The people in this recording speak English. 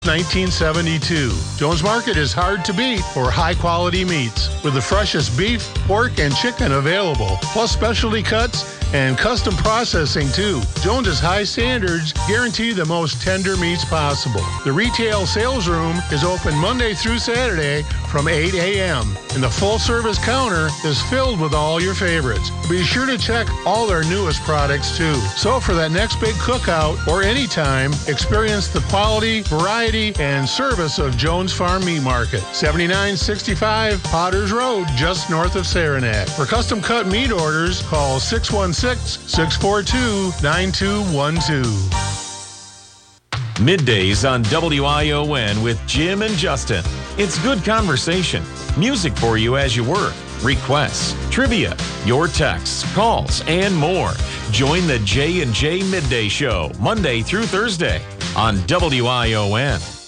1972. Jones Market is hard to beat for high-quality meats with the freshest beef, pork, and chicken available, plus specialty cuts and custom processing too. Jones's high standards guarantee the most tender meats possible. The retail sales room is open Monday through Saturday from 8 a.m. and the full-service counter is filled with all your favorites. Be sure to check all their newest products too. So for that next big cookout or anytime, experience the quality, variety, and service of Jones Farm Meat Market. 7965 Potters Road, just north of Saranac. For custom cut meat orders, call 616-642-9212. Middays on WION with Jim and Justin. It's good conversation, music for you as you work, requests, trivia, your texts, calls, and more. Join the J&J Midday Show Monday through Thursday on WION.